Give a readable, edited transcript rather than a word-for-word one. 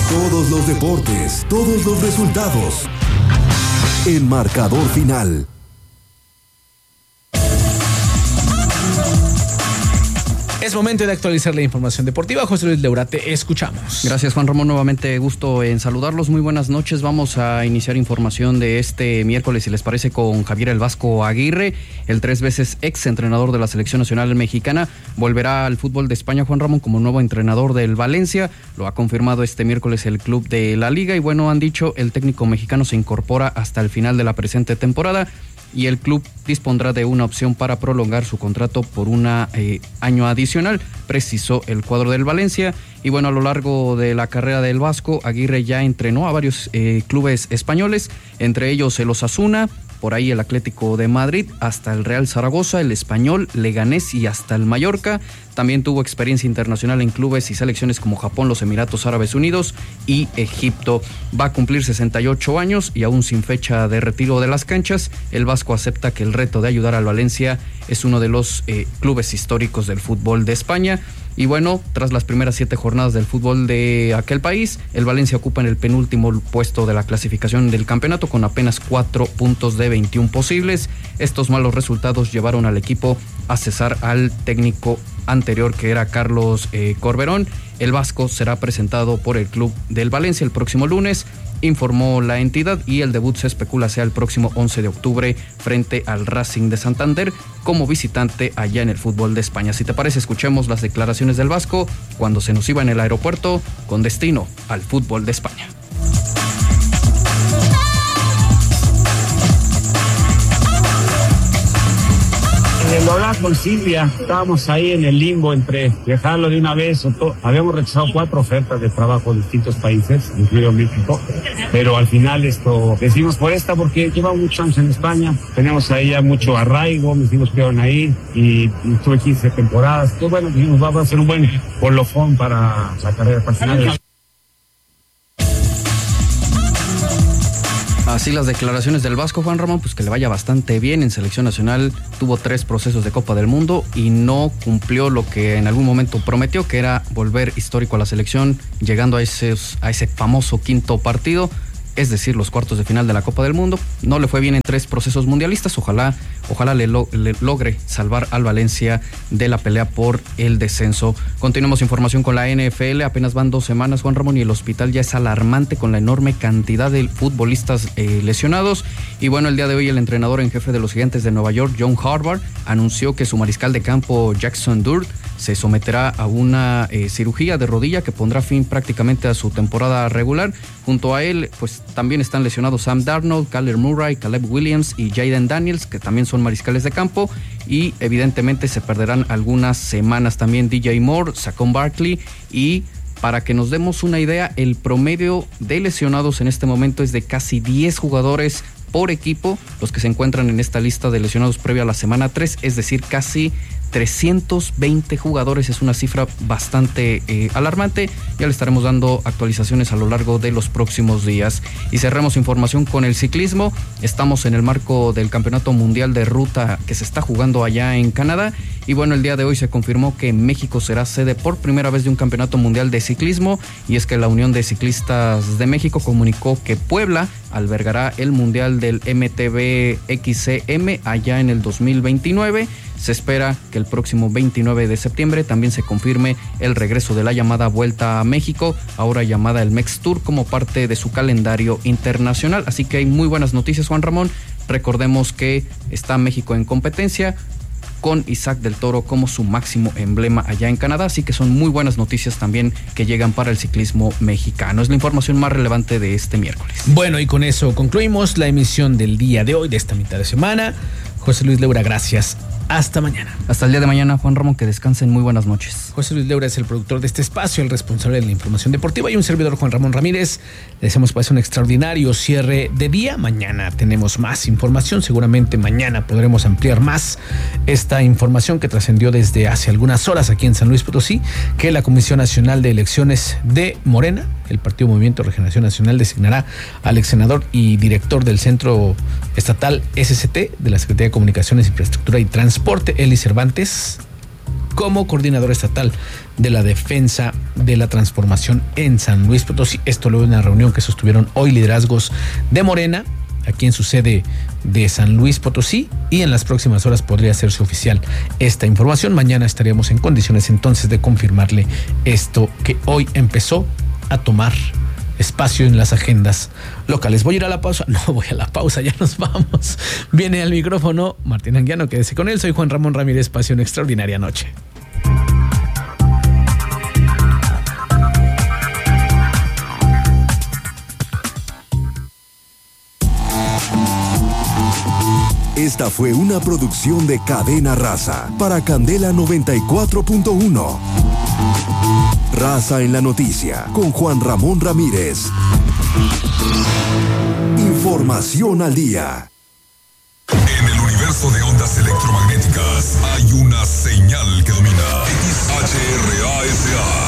Todos los deportes, todos los resultados. En Marcador Final. Es momento de actualizar la información deportiva. José Luis Leura, te escuchamos. Gracias, Juan Ramón. Nuevamente gusto en saludarlos. Muy buenas noches. Vamos a iniciar información de este miércoles, si les parece, con Javier El Vasco Aguirre, el 3 veces ex entrenador de la Selección Nacional Mexicana. Volverá al fútbol de España, Juan Ramón, como nuevo entrenador del Valencia. Lo ha confirmado este miércoles el club de la Liga. Y bueno, han dicho, el técnico mexicano se incorpora hasta el final de la presente temporada, y el club dispondrá de una opción para prolongar su contrato por un año adicional, precisó el cuadro del Valencia. Y bueno, a lo largo de la carrera del Vasco, Aguirre ya entrenó a varios clubes españoles, entre ellos el Osasuna, por ahí el Atlético de Madrid, hasta el Real Zaragoza, el Español, Leganés y hasta el Mallorca. También tuvo experiencia internacional en clubes y selecciones como Japón, los Emiratos Árabes Unidos y Egipto. Va a cumplir 68 años y aún sin fecha de retiro de las canchas. El Vasco acepta que el reto de ayudar al Valencia es uno de los clubes históricos del fútbol de España. Y bueno, tras las primeras 7 jornadas del fútbol de aquel país, el Valencia ocupa en el penúltimo puesto de la clasificación del campeonato con apenas 4 puntos de 21 posibles. Estos malos resultados llevaron al equipo a cesar al técnico anterior, que era Carlos Corberón. El Vasco será presentado por el club del Valencia el próximo lunes, informó la entidad, y el debut se especula sea el próximo 11 de octubre frente al Racing de Santander como visitante allá en el fútbol de España. Si te parece, escuchemos las declaraciones del Vasco cuando se nos iba en el aeropuerto con destino al fútbol de España. Lo hablaba con Silvia, estábamos ahí en el limbo entre dejarlo de una vez o todo. Habíamos rechazado 4 ofertas de trabajo en distintos países, incluido México, pero al final decidimos por esta porque llevamos muchos años en España, teníamos ahí ya mucho arraigo, mis hijos quedaron ahí y tuve 15 temporadas. Entonces, bueno, dijimos, va a ser un buen colofón para la carrera profesional. Así las declaraciones del Vasco, Juan Ramón, pues que le vaya bastante bien en selección nacional. Tuvo 3 procesos de Copa del Mundo y no cumplió lo que en algún momento prometió, que era volver histórico a la selección, llegando a ese famoso 5º partido, es decir, los cuartos de final de la Copa del Mundo. No le fue bien en 3 procesos mundialistas. Ojalá le logre salvar al Valencia de la pelea por el descenso. Continuamos información con la NFL. Apenas van 2 semanas, Juan Ramón, y el hospital ya es alarmante con la enorme cantidad de futbolistas lesionados. Y bueno, el día de hoy el entrenador en jefe de los Gigantes de Nueva York, John Harbaugh, anunció que su mariscal de campo, Jackson Dart, se someterá a una cirugía de rodilla que pondrá fin prácticamente a su temporada regular. Junto a él, pues también están lesionados Sam Darnold, Kyler Murray, Caleb Williams y Jayden Daniels, que también son mariscales de campo, y evidentemente se perderán algunas semanas también DJ Moore, Saquon Barkley. Y para que nos demos una idea, el promedio de lesionados en este momento es de casi 10 jugadores por equipo, los que se encuentran en esta lista de lesionados previa a la semana 3, es decir, casi 320 jugadores. Es una cifra bastante alarmante. Ya le estaremos dando actualizaciones a lo largo de los próximos días. Y cerramos información con el ciclismo. Estamos en el marco del Campeonato Mundial de Ruta que se está jugando allá en Canadá. Y bueno, el día de hoy se confirmó que México será sede por primera vez de un Campeonato Mundial de Ciclismo. Y es que la Unión de Ciclistas de México comunicó que Puebla albergará el Mundial del MTB XCM allá en el 2029. Se espera que el próximo 29 de septiembre también se confirme el regreso de la llamada Vuelta a México, ahora llamada el MEX Tour, como parte de su calendario internacional. Así que hay muy buenas noticias, Juan Ramón. Recordemos que está México en competencia con Isaac del Toro como su máximo emblema allá en Canadá, así que son muy buenas noticias también que llegan para el ciclismo mexicano. Es la información más relevante de este miércoles. Bueno, y con eso concluimos la emisión del día de hoy, de esta mitad de semana. José Luis Leura, gracias. Hasta mañana. Hasta el día de mañana, Juan Ramón, que descansen. Muy buenas noches. José Luis Leura es el productor de este espacio, el responsable de la información deportiva, y un servidor, Juan Ramón Ramírez. Le deseamos pues un extraordinario cierre de día. Mañana tenemos más información. Seguramente mañana podremos ampliar más esta información que trascendió desde hace algunas horas aquí en San Luis Potosí, que la Comisión Nacional de Elecciones de Morena, el Partido Movimiento de Regeneración Nacional, designará al ex senador y director del Centro Estatal SCT de la Secretaría de Comunicaciones, Infraestructura y Transporte, Eli Cervantes, como coordinador estatal de la defensa de la transformación en San Luis Potosí. Esto luego de una reunión que sostuvieron hoy liderazgos de Morena, aquí en su sede de San Luis Potosí, y en las próximas horas podría hacerse oficial esta información. Mañana estaríamos en condiciones entonces de confirmarle esto que hoy empezó a tomar espacio en las agendas locales. ¿Voy a ir a la pausa? No voy a la pausa, ya nos vamos. Viene al micrófono Martín Anguiano, quédese con él. Soy Juan Ramón Ramírez, Pasión Extraordinaria Noche. Esta fue una producción de Cadena Raza para Candela 94.1. Raza en la noticia con Juan Ramón Ramírez. Información al día. En el universo de ondas electromagnéticas hay una señal que domina. XHRASA.